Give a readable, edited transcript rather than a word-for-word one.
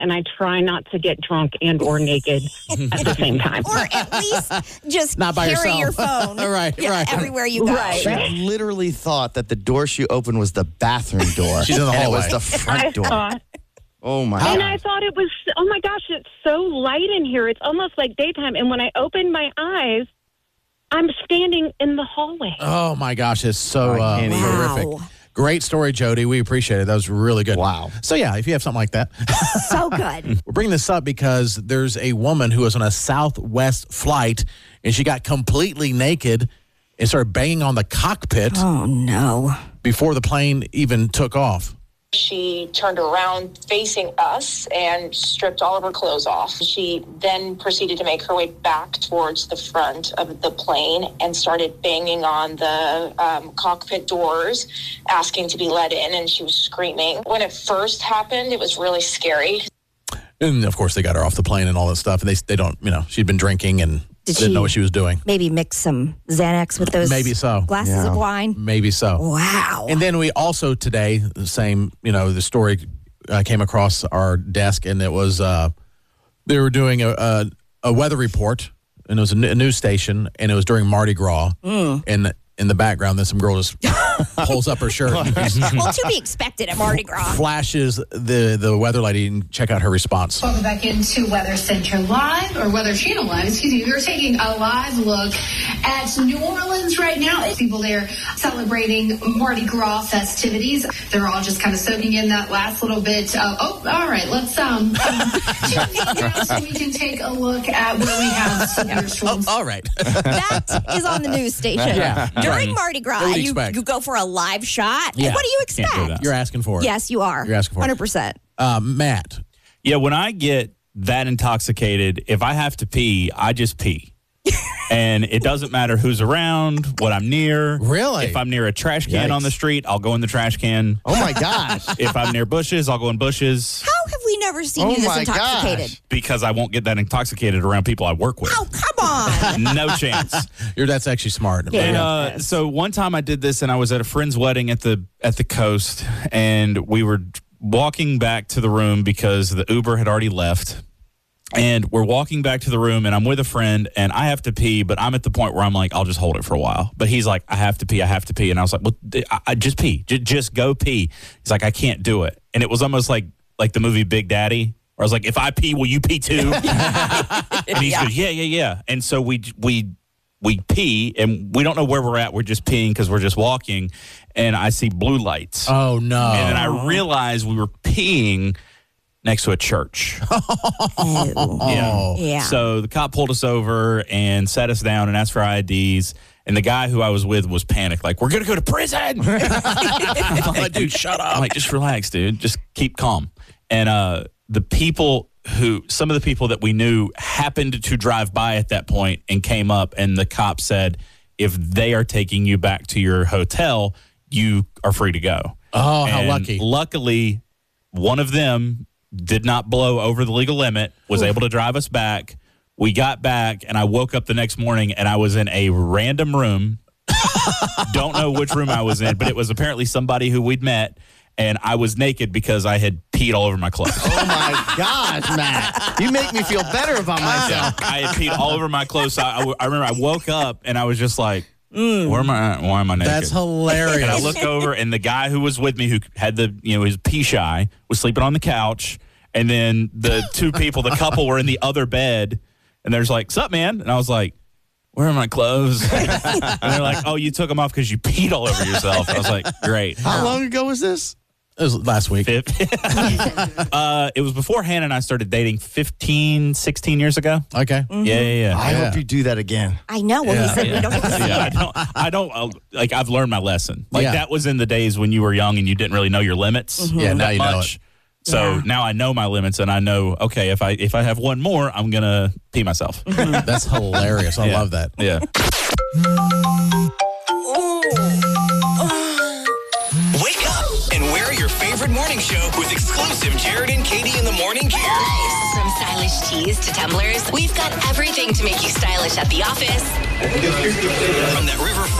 and I try not to get drunk and or naked at the same time. Or at least just Not by carry yourself. your phone Right. everywhere you go. Right. She literally thought that the door she opened was the bathroom door. She's in the and hallway. it was the front door. thought, Oh, my and God. I thought it was, oh my gosh, it's so light in here. It's almost like daytime. And when I opened my eyes, I'm standing in the hallway. Oh, my gosh. It's so I can't even. horrific. Wow. Great story, Jody. We appreciate it. That was really good. Wow. So, yeah, if you have something like that. So good. We're bringing this up because there's a woman who was on a Southwest flight, and she got completely naked and started banging on the cockpit Oh, no. before the plane even took off. She turned around facing us and stripped all of her clothes off. She then proceeded to make her way back towards the front of the plane and started banging on the cockpit doors, asking to be let in, and she was screaming. When it first happened, it was really scary. And, of course, they got her off the plane and all that stuff. And they don't, she'd been drinking and didn't know what she was doing. Maybe mix some Xanax with those Maybe so. glasses of wine? Maybe so. Wow. And then we also today, the same, the story came across our desk, and it was they were doing a weather report, and it was a news station, and it was during Mardi Gras. And in the background, then some girl just pulls up her shirt, Well, to be expected at Mardi Gras. flashes the weather lady, and check out her response. Welcome back into Weather Center Live, or Weather Channel Live, excuse me. We're taking a live look at New Orleans right now. People there celebrating Mardi Gras festivities. They're all just kind of soaking in that last little bit. All right, let's tune in so we can take a look at where we have severe storms. All right. That is on the news station. Yeah. During Mardi Gras, What do you you expect? go for a live shot. Yeah. What do you Can't do expect? that. You're asking for it. Yes, you are. You're asking for it. 100%. Matt. Yeah, when I get that intoxicated, if I have to pee, I just pee. And it doesn't matter who's around, what I'm near. Really? If I'm near a trash can Yikes. on the street, I'll go in the trash can. Oh, my gosh. If I'm near bushes, I'll go in bushes How have we never seen Oh you this my intoxicated? gosh. because I won't get that intoxicated around people I work with. Oh, come on. No chance. That's actually smart. Yeah. And so one time I did this, and I was at a friend's wedding at the coast, and we were walking back to the room because the Uber had already left. And we're walking back to the room, and I'm with a friend, and I have to pee, but I'm at the point where I'm like, I'll just hold it for a while. But he's like, I have to pee. And I was like, well, I just pee. Just go pee. He's like, I can't do it. And it was almost like the movie Big Daddy, where I was like, if I pee, will you pee too? And he goes, yeah. And so we pee, and we don't know where we're at. We're just peeing because we're just walking, and I see blue lights. Oh, no. And then I realized we were peeing next to a church. Oh. Yeah. So the cop pulled us over and sat us down and asked for IDs. And the guy who I was with was panicked, like, we're going to go to prison. I'm like, dude, shut up. I'm like, just relax, dude. Just keep calm. And some of the people that we knew happened to drive by at that point and came up, and the cop said, if they are taking you back to your hotel, you are free to go. Oh, how And lucky. Luckily, one of them did not blow over the legal limit, was able to drive us back. We got back, and I woke up the next morning, and I was in a random room. Don't know which room I was in, but it was apparently somebody who we'd met, and I was naked because I had peed all over my clothes. Oh, my gosh, Matt. You make me feel better about myself. I had peed all over my clothes. So I remember I woke up, and I was just like, where am I? Why am I naked? That's hilarious. And I look over, and the guy who was with me, who had his pee shy, was sleeping on the couch. And then the two people, the couple, were in the other bed. And they're like, "Sup, man?" And I was like, "Where are my clothes?" And they're like, "Oh, you took them off because you peed all over yourself." I was like, "Great." How long ago was this? It was last week. It was before Hannah and I started dating 15, 16 years ago. Okay. Yeah. I hope you do that again. I know. Well, he said we don't get to see Yeah, it. I don't like. I've learned my lesson. Like Yeah. that was in the days when you were young and you didn't really know your limits. Yeah, now that you know much. it. So Yeah. now I know my limits, and I know, okay, if I have one more, I'm gonna pee myself. That's hilarious. I Yeah. love that. Yeah. Wake up and wear your favorite morning show with exclusive Jared and Katie in the morning gear. Nice. From stylish tees to tumblers, we've got everything to make you stylish at the office From that riverfront